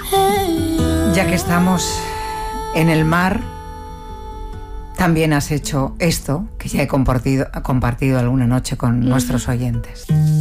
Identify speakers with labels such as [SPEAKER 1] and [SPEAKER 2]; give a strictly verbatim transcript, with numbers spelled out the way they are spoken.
[SPEAKER 1] Ya que estamos en el mar, también has hecho esto que ya he compartido, compartido alguna noche con nuestros oyentes.